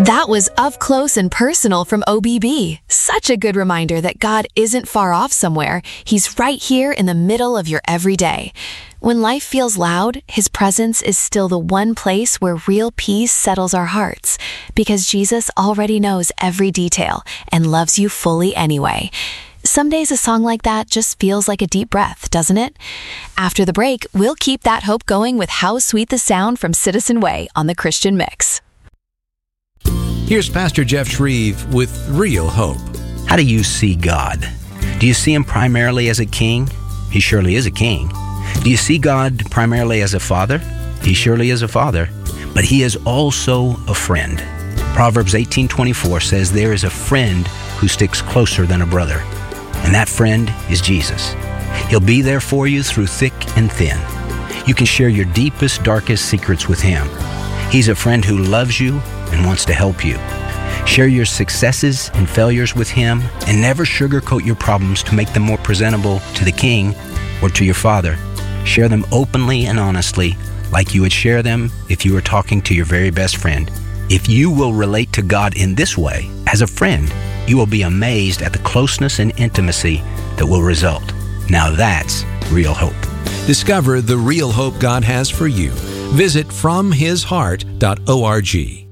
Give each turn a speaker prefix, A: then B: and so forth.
A: That was Up Close and Personal from OBB. Such a good reminder that God isn't far off somewhere. He's right here in the middle of your everyday. When life feels loud, His presence is still the one place where real peace settles our hearts, because Jesus already knows every detail and loves you fully anyway. Some days a song like that just feels like a deep breath, doesn't it? After the break, we'll keep that hope going with How Sweet the Sound from Citizen Way on the Christian Mix.
B: Here's Pastor Jeff Shreve with Real Hope.
C: How do you see God? Do you see Him primarily as a king? He surely is a king. Do you see God primarily as a father? He surely is a father. But He is also a friend. Proverbs 18:24 says there is a friend who sticks closer than a brother. And that friend is Jesus. He'll be there for you through thick and thin. You can share your deepest, darkest secrets with Him. He's a friend who loves you and wants to help you. Share your successes and failures with Him, and never sugarcoat your problems to make them more presentable to the King or to your Father. Share them openly and honestly, like you would share them if you were talking to your very best friend. If you will relate to God in this way, as a friend, you will be amazed at the closeness and intimacy that will result. Now that's real hope.
B: Discover the real hope God has for you. Visit FromHisHeart.org.